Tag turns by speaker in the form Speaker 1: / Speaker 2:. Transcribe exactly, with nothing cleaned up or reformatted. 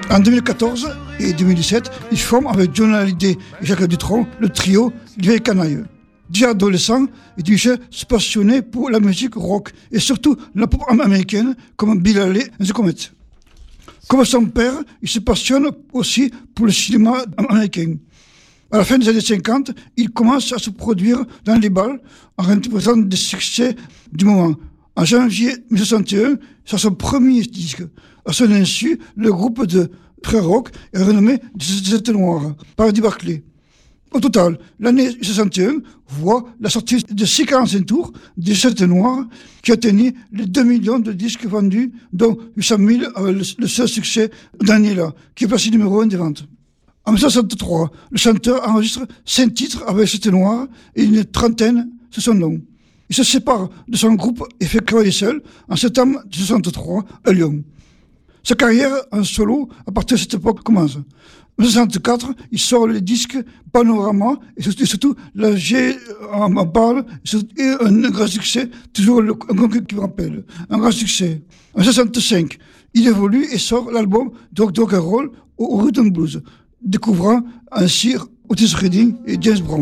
Speaker 1: En deux mille quatorze et deux mille dix-sept, il forme avec Johnny Hallyday et Jacques Dutronc le trio Les Vieilles Canailles. Déjà adolescent, Michel se passionnait pour la musique rock et surtout la pop américaine comme Bill Haley et The Comets. Comme son père, il se passionne aussi pour le cinéma américain. À la fin des années cinquante, il commence à se produire dans les bals en interprétant des succès du moment. En janvier mille neuf cent soixante et un, c'est son premier disque. À son insu, le groupe de frères rock est renommé des Sept Noirs par Eddie Barclay. Au total, l'année soixante et un voit la sortie de six quarante-cinq tours des Sept Noirs qui atteignait les deux millions de disques vendus, dont huit cent mille avec le seul succès d'Aniela, qui est passé numéro un des ventes. En mille neuf cent soixante-trois, le chanteur enregistre cinq titres avec Sept Noirs et une trentaine sous son nom. Il se sépare de son groupe et fait travailler seul en septembre mille neuf cent soixante-trois à Lyon. Sa carrière en solo, à partir de cette époque, commence. En mille neuf cent soixante-quatre, il sort le disque Panorama et surtout, surtout La G en parle, et un grand succès, toujours le, un qui me rappelle, un grand succès. En mille neuf cent soixante-cinq, il évolue et sort l'album Rock Roll au Rhythm Blues, découvrant ainsi Otis Redding et James Brown.